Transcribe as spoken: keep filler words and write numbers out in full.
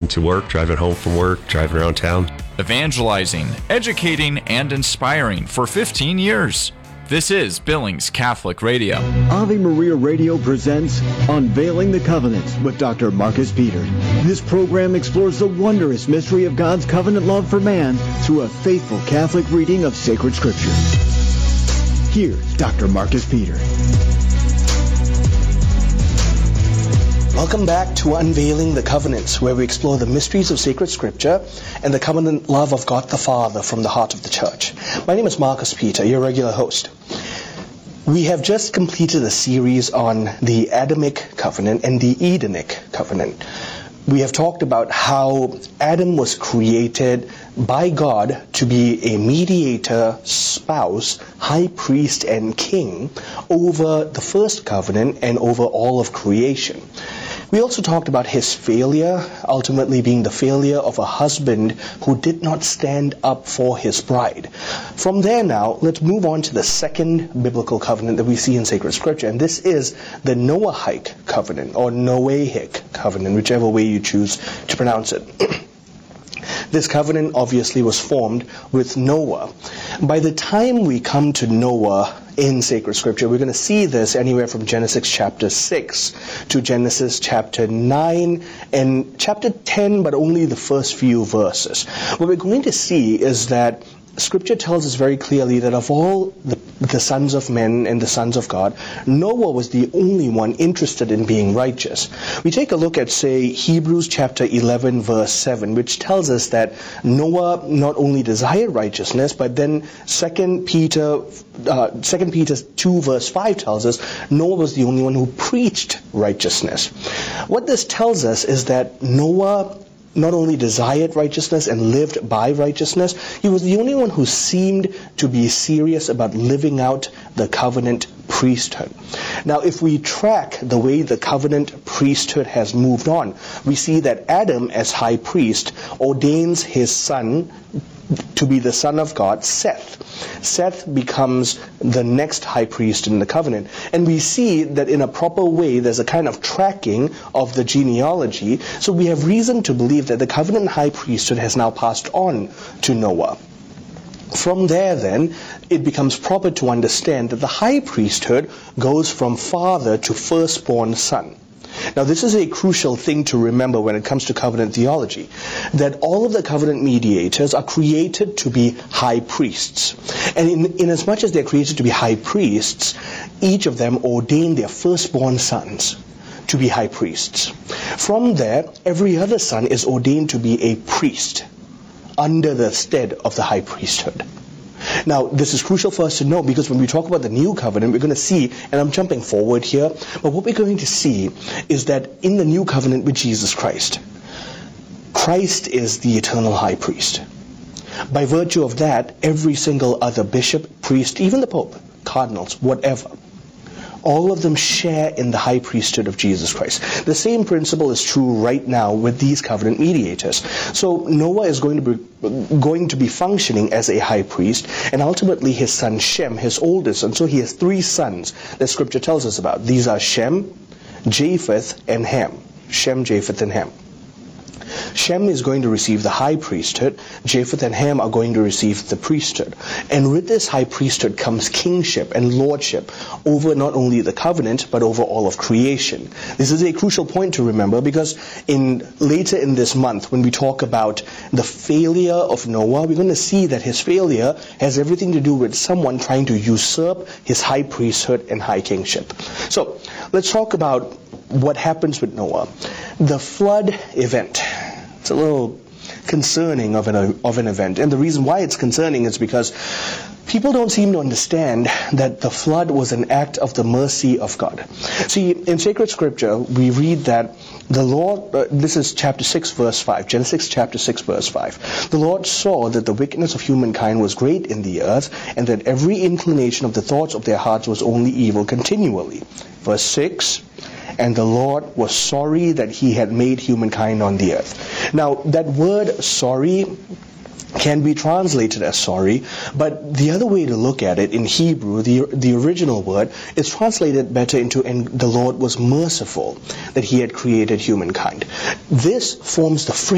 to work, driving home from work, driving around town. Evangelizing, educating, and inspiring for fifteen years. This is Billings Catholic Radio. Ave Maria Radio presents Unveiling the Covenant with Doctor Marcus Peter. This program explores the wondrous mystery of God's covenant love for man through a faithful Catholic reading of sacred scripture. Here's Doctor Marcus Peter. Welcome back to Unveiling the Covenants, where we explore the mysteries of sacred scripture and the covenant love of God the Father from the heart of the Church. My name is Marcus Peter, your regular host. We have just completed a series on the Adamic covenant and the Edenic covenant. We have talked about how Adam was created by God to be a mediator, spouse, high priest, and king over the first covenant and over all of creation. We also talked about his failure, ultimately being the failure of a husband who did not stand up for his bride. From there now, let's move on to the second biblical covenant that we see in sacred scripture, and this is the Noahic covenant, or Noahic covenant, whichever way you choose to pronounce it. This covenant obviously was formed with Noah. By the time we come to Noah in sacred scripture, we're going to see this anywhere from Genesis chapter six to Genesis chapter nine and chapter ten, but only the first few verses. What we're going to see is that Scripture tells us very clearly that of all the, the sons of men and the sons of God, Noah was the only one interested in being righteous. We take a look at, say, Hebrews chapter eleven, verse seven, which tells us that Noah not only desired righteousness, but then Second Peter, uh, Second Peter two, verse five tells us Noah was the only one who preached righteousness. What this tells us is that Noah not only desired righteousness and lived by righteousness, he was the only one who seemed to be serious about living out the covenant priesthood. Now, if we track the way the covenant priesthood has moved on, we see that Adam, as high priest, ordains his son to be the son of God, Seth. Seth becomes the next high priest in the covenant. And we see that in a proper way, there's a kind of tracking of the genealogy. So we have reason to believe that the covenant high priesthood has now passed on to Noah. From there, then, it becomes proper to understand that the high priesthood goes from father to firstborn son. Now, this is a crucial thing to remember when it comes to covenant theology, that all of the covenant mediators are created to be high priests. And in, in as much as they're created to be high priests, each of them ordain their firstborn sons to be high priests. From there, every other son is ordained to be a priest under the stead of the high priesthood. Now, this is crucial for us to know, because when we talk about the new covenant, we're going to see, and I'm jumping forward here, but what we're going to see is that in the new covenant with Jesus Christ, Christ is the eternal high priest. By virtue of that, every single other bishop, priest, even the Pope, cardinals, whatever, all of them share in the high priesthood of Jesus Christ. The same principle is true right now with these covenant mediators. So Noah is going to be going to be functioning as a high priest, and ultimately his son Shem, his oldest, and so he has three sons that Scripture tells us about. These are Shem, Japheth, and Ham. Shem, Japheth, and Ham. Shem is going to receive the high priesthood. Japheth and Ham are going to receive the priesthood. And with this high priesthood comes kingship and lordship over not only the covenant, but over all of creation. This is a crucial point to remember, because in later in this month, when we talk about the failure of Noah, we're going to see that his failure has everything to do with someone trying to usurp his high priesthood and high kingship. So let's talk about what happens with Noah. The flood event. It's a little concerning of an, of an event. And the reason why it's concerning is because people don't seem to understand that the flood was an act of the mercy of God. See, in sacred scripture, we read that the Lord, uh, this is chapter six, verse five, Genesis chapter six, verse five. The Lord saw that the wickedness of humankind was great in the earth, and that every inclination of the thoughts of their hearts was only evil continually. Verse six, and the Lord was sorry that he had made humankind on the earth. Now, that word sorry can be translated as sorry, but the other way to look at it in Hebrew, the the original word, is translated better into, and the Lord was merciful that he had created humankind. This forms the